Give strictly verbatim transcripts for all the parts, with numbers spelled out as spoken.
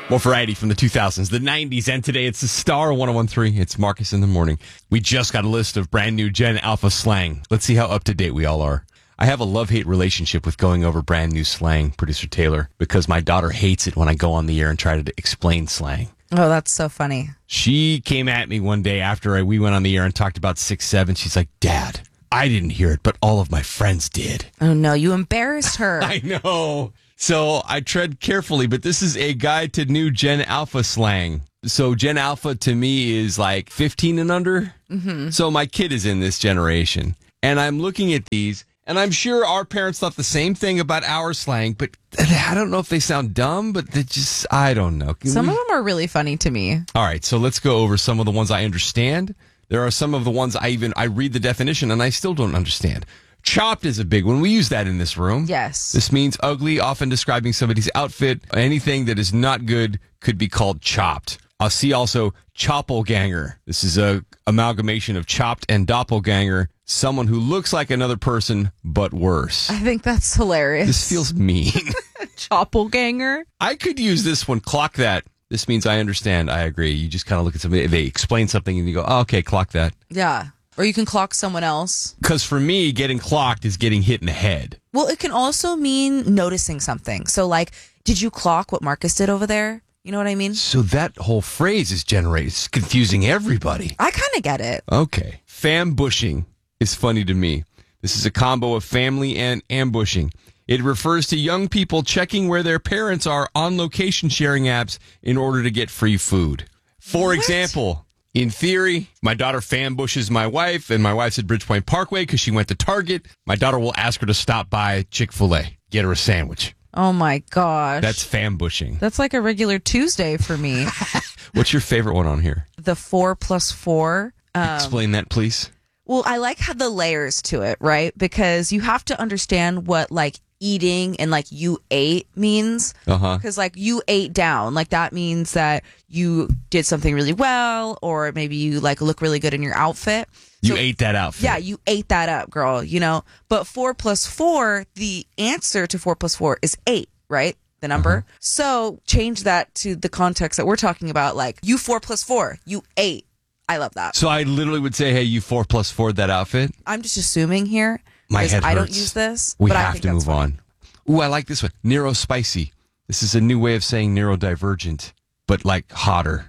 More variety from the two thousands, the nineties, and today it's the Star one oh one three. It's Marcus in the Morning. We just got a list of brand new Gen Alpha slang. Let's see how up to date we all are. I have a love-hate relationship with going over brand new slang, Producer Taylor, because my daughter hates it when I go on the air and try to explain slang. Oh, that's so funny. She came at me one day after I, we went on the air and talked about six seven. She's like, Dad, I didn't hear it, but all of my friends did. Oh, no, you embarrassed her. I know. So I tread carefully, but this is a guide to new Gen Alpha slang. So Gen Alpha to me is like fifteen and under. Mm-hmm. So my kid is in this generation. And I'm looking at these, and I'm sure our parents thought the same thing about our slang, but I don't know if they sound dumb, but they just, I don't know. Can some we... of them are really funny to me. All right, so let's go over some of the ones I understand. There are some of the ones I even, I read the definition and I still don't understand. Chopped is a big one. We use that in this room. Yes. This means ugly, often describing somebody's outfit. Anything that is not good could be called chopped. I'll see also choppelganger. This is a amalgamation of chopped and doppelganger. Someone who looks like another person, but worse. I think that's hilarious. This feels mean. Choppelganger? I could use this one. Clock that. This means I understand. I agree. You just kind of look at somebody, they explain something, and you go, oh, okay, clock that. Yeah. Or you can clock someone else. Because for me, getting clocked is getting hit in the head. Well, it can also mean noticing something. So, like, did you clock what Marcus did over there? You know what I mean? So that whole phrase is generated. It's confusing everybody. I kind of get it. Okay. Fambushing is funny to me. This is a combo of family and ambushing. It refers to young people checking where their parents are on location sharing apps in order to get free food. For What? example, in theory, my daughter fambushes my wife, and my wife's at Bridgepoint Parkway because she went to Target. My daughter will ask her to stop by Chick-fil-A, get her a sandwich. Oh, my gosh. That's fambushing. That's like a regular Tuesday for me. What's your favorite one on here? The four plus four. Um, Explain that, please. Well, I like how the layers to it, right? Because you have to understand what, like, eating and, like, you ate means. Uh-huh. Because, like, you ate down. Like, that means that you did something really well, or maybe you, like, look really good in your outfit. You So- ate that outfit. Yeah, you ate that up, girl, you know? But four plus four, the answer to four plus four is eight, right? The number. Uh-huh. So change that to the context that we're talking about. Like, you four plus four, you eight. I love that. So I literally would say, hey, you four plus four that outfit. I'm just assuming here. My because head I don't hurts. use this. We but I have think to that's move funny. on. Ooh, I like this one. Neurospicy. This is a new way of saying neurodivergent, but like hotter.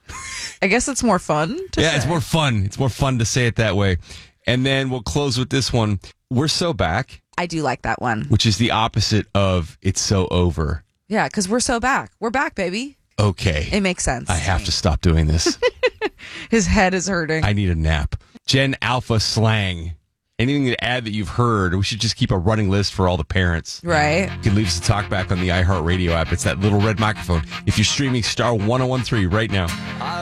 I guess it's more fun to yeah, say. it's more fun. It's more fun to say it that way. And then we'll close with this one. We're so back, I do like that one. which is the opposite of it's so over. Yeah, because we're so back. We're back, baby. Okay. It makes sense. I have to stop doing this. His head is hurting. I need a nap. Gen Alpha slang. Anything to add that you've heard? We should just keep a running list for all the parents. Right. You can leave us a talk back on the iHeartRadio app. It's that little red microphone. If you're streaming Star one oh one three right now.